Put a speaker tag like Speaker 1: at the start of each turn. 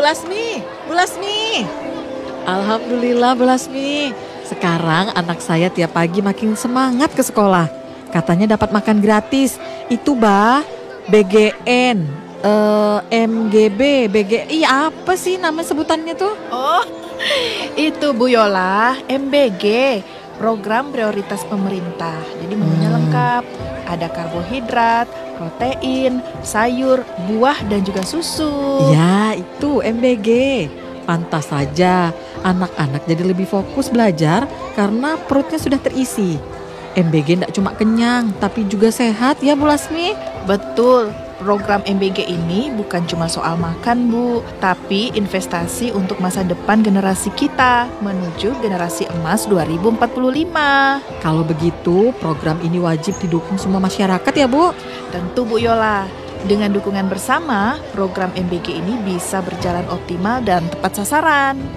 Speaker 1: Bu Lasmi. Alhamdulillah Bu Lasmi. Sekarang anak saya tiap pagi makin semangat ke sekolah. Katanya dapat makan gratis. Itu bah, BGN, MGB, BGI apa sih nama sebutannya tuh?
Speaker 2: Oh, itu Bu Yola, MBG, program prioritas pemerintah. Jadi menunya lengkap, ada karbohidrat, protein, sayur, buah dan juga susu.
Speaker 1: Ya, itu MBG. Pantas saja anak-anak jadi lebih fokus belajar karena perutnya sudah terisi. MBG tidak cuma kenyang, tapi juga sehat ya Bu Lasmi.
Speaker 2: Betul, program MBG ini bukan cuma soal makan Bu, tapi investasi untuk masa depan generasi kita menuju generasi emas 2045.
Speaker 1: Kalau begitu, program ini wajib didukung semua masyarakat ya Bu.
Speaker 2: Tentu Bu Yola, dengan dukungan bersama, program MBG ini bisa berjalan optimal dan tepat sasaran.